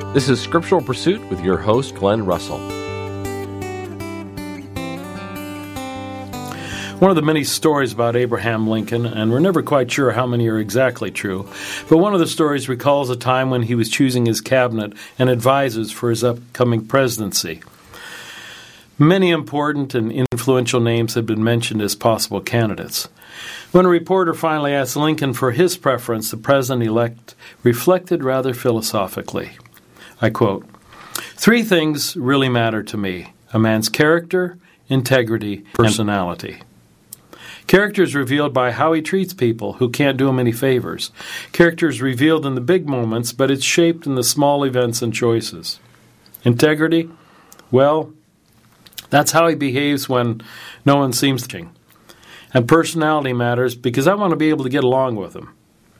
This is Scriptural Pursuit with your host, Glenn Russell. One of the many stories about Abraham Lincoln, and we're never quite sure how many are exactly true, but one of the stories recalls a time when he was choosing his cabinet and advisors for his upcoming presidency. Many important and influential names had been mentioned as possible candidates. When a reporter finally asked Lincoln for his preference, the president-elect reflected rather philosophically. I quote, "Three things really matter to me: a man's character, integrity, personality. Character is revealed by how he treats people who can't do him any favors. Character is revealed in the big moments, but it's shaped in the small events and choices. Integrity? Well, that's how he behaves when no one seems to. And personality matters because I want to be able to get along with him."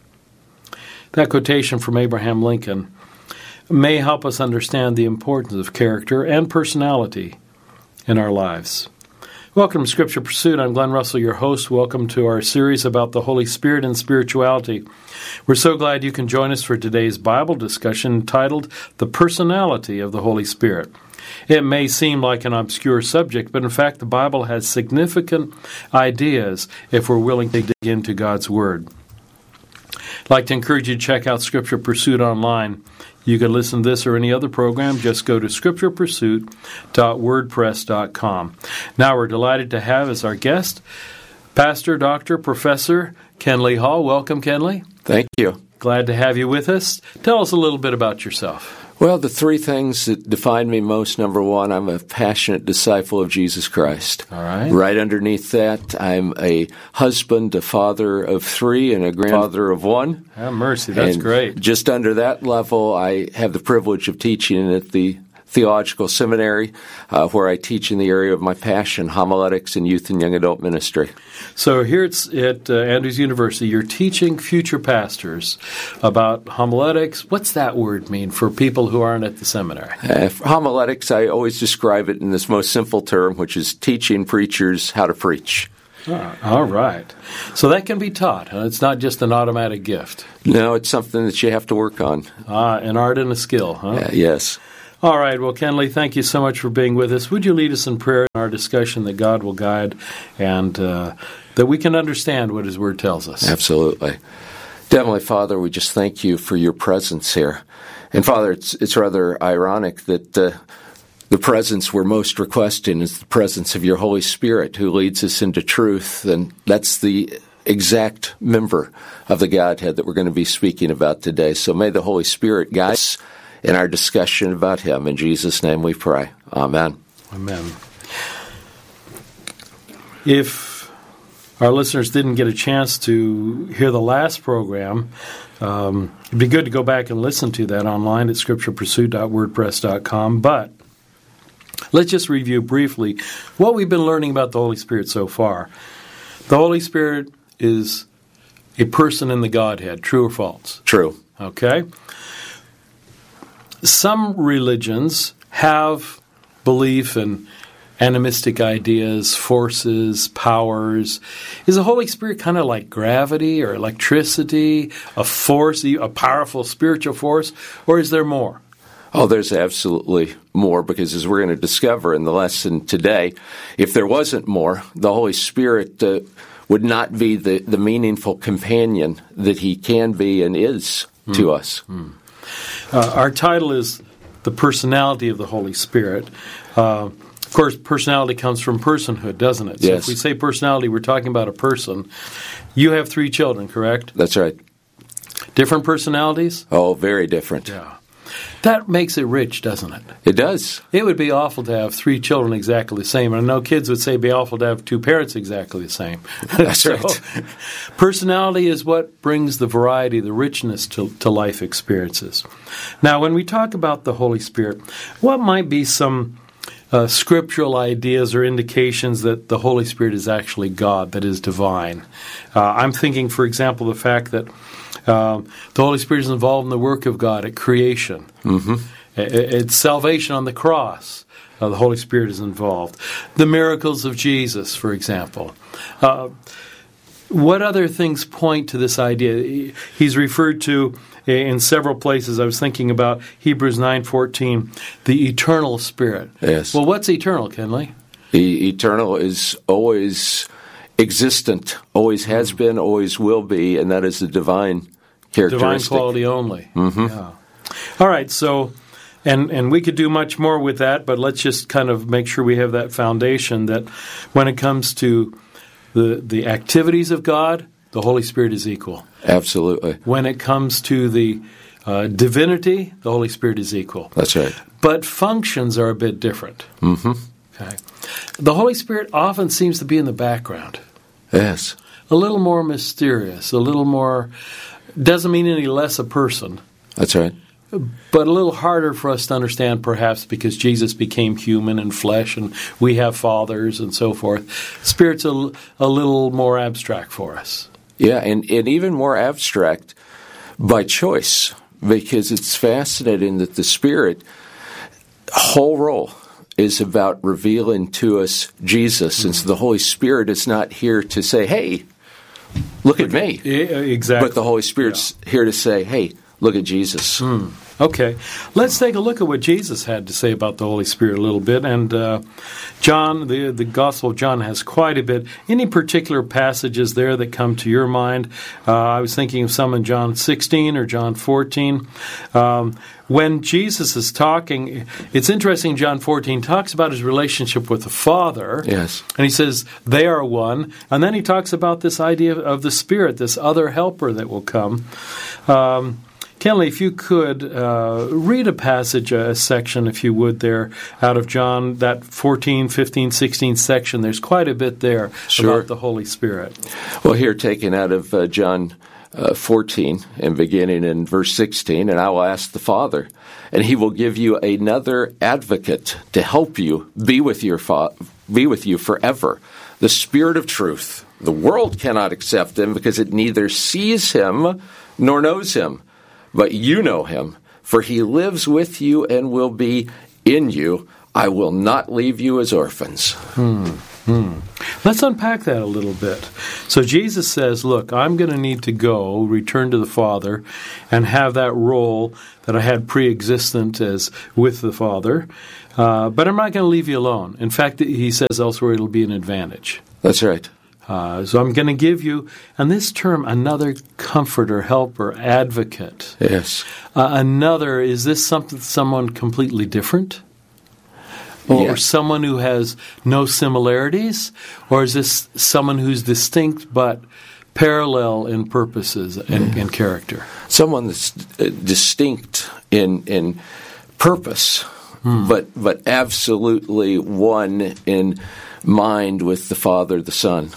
That quotation from Abraham Lincoln may help us understand the importance of character and personality in our lives. Welcome to Scripture Pursuit. I'm Glenn Russell, your host. Welcome to our series about the Holy Spirit and spirituality. We're so glad you can join us for today's Bible discussion titled The Personality of the Holy Spirit. It may seem like an obscure subject, but in fact the Bible has significant ideas if we're willing to dig into God's Word. I'd like to encourage you to check out Scripture Pursuit online. You can listen to this or any other program. Just go to scripturepursuit.wordpress.com. Now we're delighted to have as our guest Pastor, Dr., Professor Ken Hall. Welcome, Ken. Thank you. Glad to have you with us. Tell us a little bit about yourself. Well, the three things that define me most: number one, I'm a passionate disciple of Jesus Christ. All right. Right underneath that, I'm a husband, a father of three, and a grandfather of one. Have mercy, that's and great. Just under that level, I have the privilege of teaching at the Theological Seminary, where I teach in the area of my passion, homiletics and youth and young adult ministry. So here at Andrews University, you're teaching future pastors about homiletics. What's that word mean for people who aren't at the seminary? For homiletics, I always describe it in this most simple term, which is teaching preachers how to preach. All right. So that can be taught. It's not just an automatic gift. No, it's something that you have to work on. An art and a skill, huh? Yes. All right. Well, Ken, thank you so much for being with us. Would you lead us in prayer in our discussion that God will guide and that we can understand what His Word tells us? Absolutely. Heavenly Father, we just thank you for your presence here. And Father, it's rather ironic that the presence we're most requesting is the presence of your Holy Spirit who leads us into truth. And that's the exact member of the Godhead that we're going to be speaking about today. So may the Holy Spirit guide us in our discussion about Him. In Jesus' name we pray. Amen. Amen. If our listeners didn't get a chance to hear the last program, it'd be good to go back and listen to that online at scripturepursuit.wordpress.com. But let's just review briefly what we've been learning about the Holy Spirit so far. The Holy Spirit is a person in the Godhead. True or false? True. Okay. Some religions have belief in animistic ideas, forces, powers. Is the Holy Spirit kind of like gravity or electricity, a force, a powerful spiritual force, or is there more? Oh, there's absolutely more, because as we're going to discover in the lesson today, if there wasn't more, the Holy Spirit would not be the meaningful companion that He can be and is to us. Our title is The Personality of the Holy Spirit. Of course, personality comes from personhood, doesn't it? So Yes. if we say personality, we're talking about a person. You have 3 children, correct? That's right. Different personalities? Oh, very different. Yeah. That makes it rich, doesn't it? It does. It would be awful to have 3 children exactly the same. And I know kids would say it'd be awful to have 2 parents exactly the same. That's right. Personality is what brings the variety, the richness to life experiences. Now, when we talk about the Holy Spirit, what might be some scriptural ideas or indications that the Holy Spirit is actually God, that is divine? I'm thinking, for example, the fact that the Holy Spirit is involved in the work of God at creation. Mm-hmm. It's salvation on the cross. The Holy Spirit is involved. The miracles of Jesus, for example. What other things point to this idea? He's referred to in several places. I was thinking about Hebrews 9:14, the eternal Spirit. Yes. Well, what's eternal, Kenley? Eternal is always existent, always has been, always will be, and that is the divine characteristic. Divine quality only. Mm-hmm. Yeah. All right, so, and we could do much more with that, but let's just kind of make sure we have that foundation that when it comes to the activities of God, the Holy Spirit is equal. Absolutely. When it comes to the divinity, the Holy Spirit is equal. That's right. But functions are a bit different. Mm-hmm. Okay. The Holy Spirit often seems to be in the background. Yes. A little more mysterious, a little more, doesn't mean any less a person, That's right. but a little harder for us to understand perhaps because Jesus became human and flesh and we have fathers and so forth. Spirit's a little more abstract for us. Yeah, and even more abstract by choice, because it's fascinating that the Spirit whole role is about revealing to us Jesus. And so the Holy Spirit is not here to say, hey, look at me. Exactly. But the Holy Spirit's here to say, hey, look at Jesus. Okay. Let's take a look at what Jesus had to say about the Holy Spirit a little bit. And John, the Gospel of John has quite a bit. Any particular passages there that come to your mind? I was thinking of some in John 16 or John 14. When Jesus is talking, it's interesting, John 14 talks about his relationship with the Father. Yes. And he says, they are one. And then he talks about this idea of the Spirit, this other helper that will come. Kenley, if you could read a passage, a section, if you would, there out of John, that 14, 15, 16 section. There's quite a bit there about the Holy Spirit. Well, here taken out of John 14 and beginning in verse 16, and I will ask the Father, and he will give you another advocate to help you be with you forever, the Spirit of truth. The world cannot accept him because it neither sees him nor knows him. But you know him, for he lives with you and will be in you. I will not leave you as orphans. Let's unpack that a little bit. So Jesus says, look, I'm going to need to go, return to the Father, and have that role that I had pre-existent as with the Father. But I'm not going to leave you alone. In fact, he says elsewhere it'll be an advantage. That's right. So I'm going to give you, and this term, another comforter, helper, advocate. Yes. Another, is this someone completely different? Or someone who has no similarities? Or is this someone who's distinct but parallel in purposes and character? Someone that's distinct in purpose, but absolutely one in mind with the Father, the Son.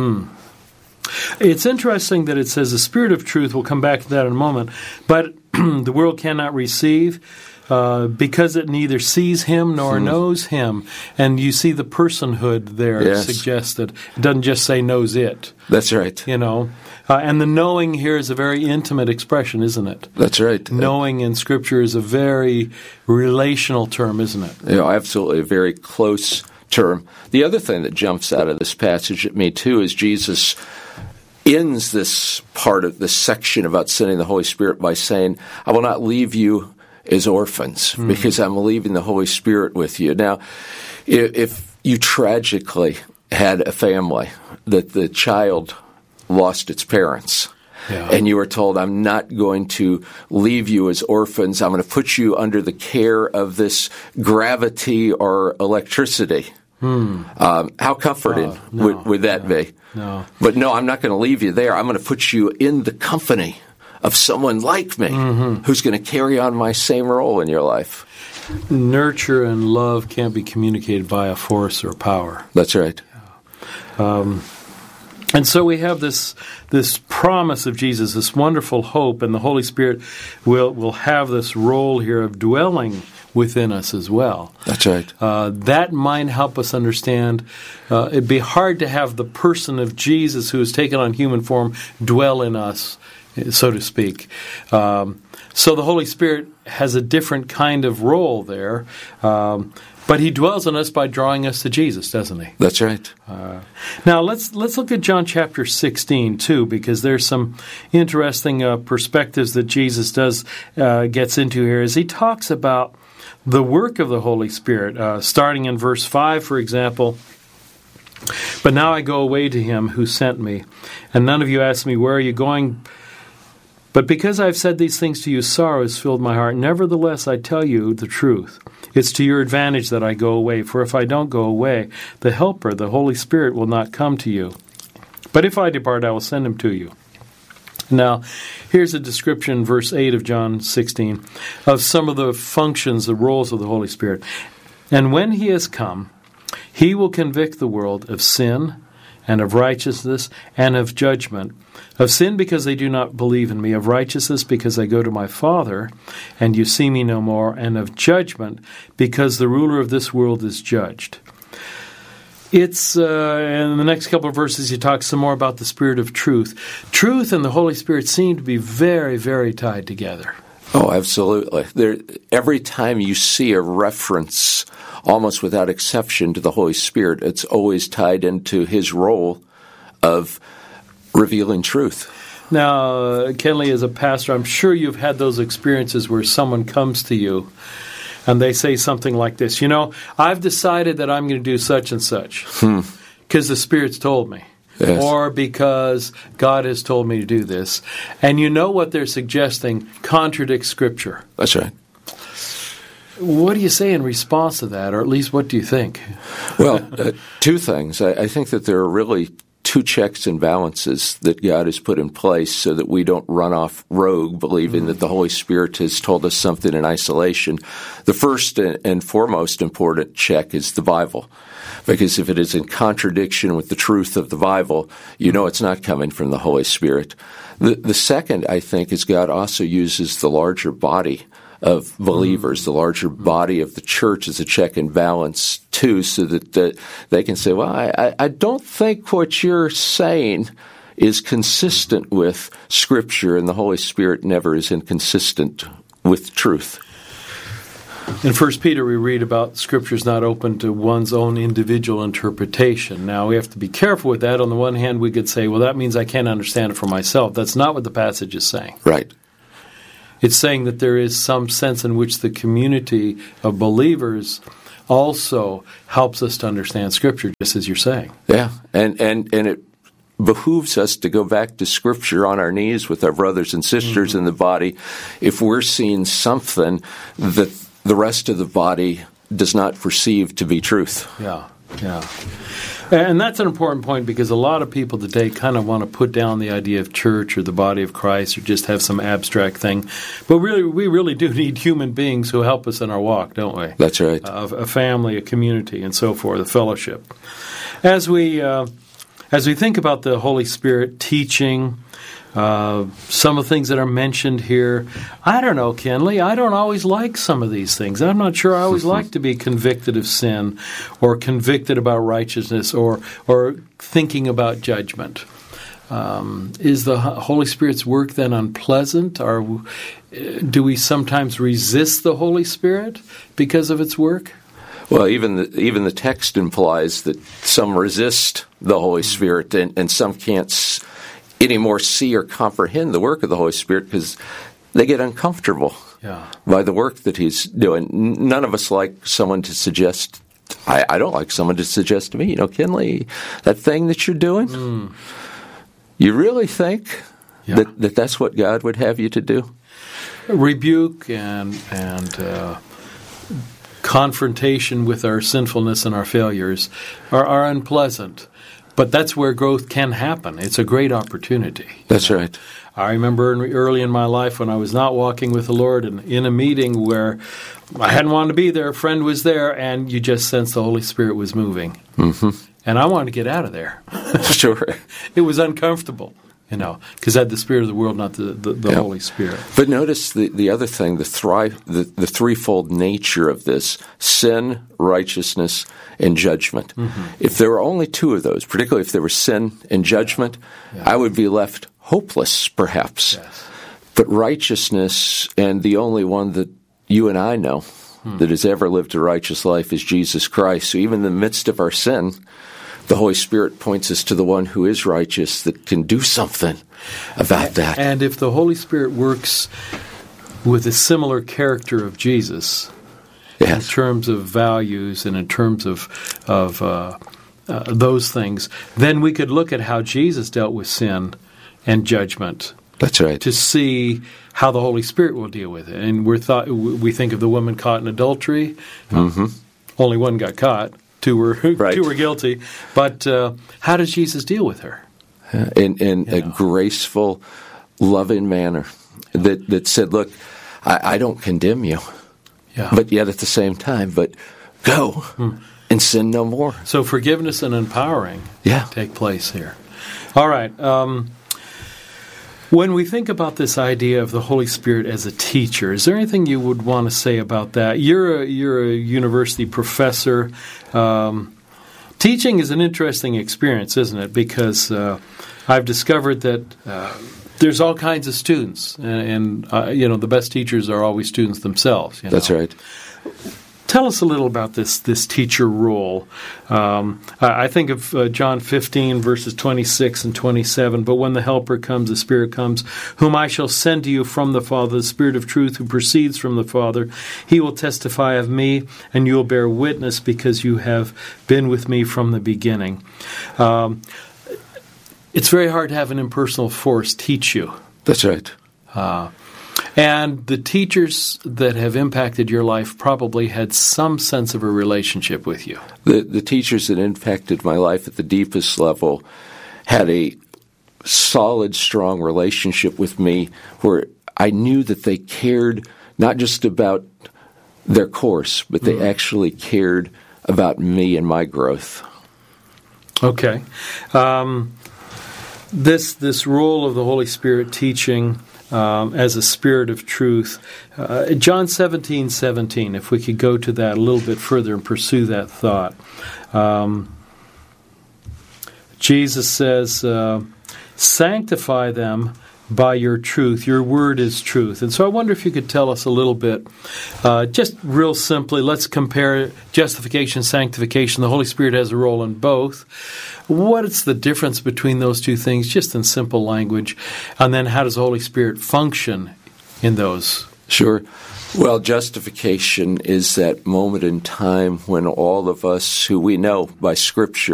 It's interesting that it says the Spirit of truth, we'll come back to that in a moment, but the world cannot receive because it neither sees him nor knows him. And you see the personhood there suggested. It doesn't just say knows it. That's right. You know, and the knowing here is a very intimate expression, isn't it? That's right. Knowing in Scripture is a very relational term, isn't it? Absolutely, a very close term. The other thing that jumps out of this passage at me, too, is Jesus ends this part of this section about sending the Holy Spirit by saying, I will not leave you as orphans because I'm leaving the Holy Spirit with you. Now, if you tragically had a family that the child lost its parents, and you were told, I'm not going to leave you as orphans. I'm going to put you under the care of this gravity or electricity. How comforting would that be? No. But no, I'm not going to leave you there. I'm going to put you in the company of someone like me who's going to carry on my same role in your life. Nurture and love can't be communicated by a force or power. That's right. And so we have this promise of Jesus, this wonderful hope, and the Holy Spirit will have this role here of dwelling within us as well. That's right. That might help us understand. It'd be hard to have the person of Jesus who has taken on human form dwell in us so to speak. So the Holy Spirit has a different kind of role there. But he dwells in us by drawing us to Jesus, doesn't he? That's right. Now, let's look at John chapter 16, too, because there's some interesting perspectives that Jesus gets into here as he talks about the work of the Holy Spirit. Starting in verse 5, for example, "But now I go away to him who sent me, and none of you ask me, 'Where are you going?' But because I've said these things to you, sorrow has filled my heart. Nevertheless, I tell you the truth. It's to your advantage that I go away. For if I don't go away, the Helper, the Holy Spirit, will not come to you. But if I depart, I will send him to you." Now, here's a description, verse 8 of John 16, of some of the functions, the roles of the Holy Spirit. "And when he has come, he will convict the world of sin and of righteousness and of judgment. Of sin, because they do not believe in me. Of righteousness, because I go to my Father, and you see me no more. And of judgment, because the ruler of this world is judged." It's in the next couple of verses, he talks some more about the Spirit of truth. Truth and the Holy Spirit seem to be very, very tied together. Oh, absolutely. Every time you see a reference, almost without exception, to the Holy Spirit, it's always tied into his role of revealing truth. Now, Kenley, as a pastor, I'm sure you've had those experiences where someone comes to you and they say something like this, "I've decided that I'm going to do such and such because the Spirit's told me." Yes. Or because God has told me to do this. And what they're suggesting contradicts Scripture. That's right. What do you say in response to that, or at least what do you think? Well, two things. I think that there are really two checks and balances that God has put in place so that we don't run off rogue believing that the Holy Spirit has told us something in isolation. The first and foremost important check is the Bible. Because if it is in contradiction with the truth of the Bible, it's not coming from the Holy Spirit. The second, I think, is God also uses the larger body of believers, the larger body of the church as a check and balance, too, so that they can say, well, I don't think what you're saying is consistent with Scripture, and the Holy Spirit never is inconsistent with truth. In 1 Peter, we read about Scripture's not open to one's own individual interpretation. Now, we have to be careful with that. On the one hand, we could say, well, that means I can't understand it for myself. That's not what the passage is saying. Right. It's saying that there is some sense in which the community of believers also helps us to understand Scripture, just as you're saying. Yeah, and it behooves us to go back to Scripture on our knees with our brothers and sisters in the body if we're seeing something that the rest of the body does not perceive to be truth. Yeah. And that's an important point because a lot of people today kind of want to put down the idea of church or the body of Christ or just have some abstract thing. But really, we really do need human beings who help us in our walk, don't we? That's right. A family, a community, and so forth, a fellowship. As we think about the Holy Spirit teaching, some of the things that are mentioned here, I don't know, Kenley, I don't always like some of these things. I'm not sure I always like to be convicted of sin or convicted about righteousness or thinking about judgment. Is the Holy Spirit's work then unpleasant? Or do we sometimes resist the Holy Spirit because of its work? Well, even the text implies that some resist the Holy Spirit and some can't anymore see or comprehend the work of the Holy Spirit because they get uncomfortable by the work that he's doing. None of us like someone to suggest, I don't like someone to suggest to me, Kenley, that thing that you're doing, you really think that that's what God would have you to do? Rebuke and confrontation with our sinfulness and our failures are unpleasant. But that's where growth can happen. It's a great opportunity. That's right. I remember early in my life when I was not walking with the Lord and in a meeting where I hadn't wanted to be there, a friend was there, and you just sensed the Holy Spirit was moving. Mm-hmm. And I wanted to get out of there. Sure. It was uncomfortable, because I had the spirit of the world, not the Holy Spirit. But notice the other thing, the threefold nature of this: sin, righteousness, and judgment. Mm-hmm. If there were only two of those, particularly if there was sin and judgment, I would be left hopeless, perhaps. Yes. But righteousness, and the only one that you and I know that has ever lived a righteous life, is Jesus Christ. So even in the midst of our sin, the Holy Spirit points us to the one who is righteous that can do something about that. And if the Holy Spirit works with a similar character of Jesus, in terms of values and in terms of those things, then we could look at how Jesus dealt with sin and judgment. That's right. To see how the Holy Spirit will deal with it. And we think of the woman caught in adultery. Only one got caught. Two were guilty. But how does Jesus deal with her? In a graceful, loving manner that said, look, I don't condemn you. Yeah. But yet at the same time, go and sin no more. So forgiveness and empowering take place here. All right. When we think about this idea of the Holy Spirit as a teacher, is there anything you would want to say about that? You're a university professor. Teaching is an interesting experience, isn't it? Because I've discovered that there's all kinds of students, and the best teachers are always students themselves. That's right. Tell us a little about this teacher role. I think of John 15, verses 26 and 27, "But when the Helper comes, the Spirit comes, whom I shall send to you from the Father, the Spirit of truth who proceeds from the Father, he will testify of me, and you will bear witness because you have been with me from the beginning." It's very hard to have an impersonal force teach you. That's right. And the teachers that have impacted your life probably had some sense of a relationship with you. The teachers that impacted my life at the deepest level had a solid, strong relationship with me where I knew that they cared not just about their course, but they actually cared about me and my growth. Okay. This role of the Holy Spirit teaching as a spirit of truth. John 17:17, if we could go to that a little bit further and pursue that thought. Jesus says, "Sanctify them by your truth. Your word is truth." And so I wonder if you could tell us a little bit, just real simply, let's compare justification, sanctification. The Holy Spirit has a role in both. What is the difference between those two things, just in simple language? And then how does the Holy Spirit function in those? Sure. Well, justification is that moment in time when all of us who we know by Scripture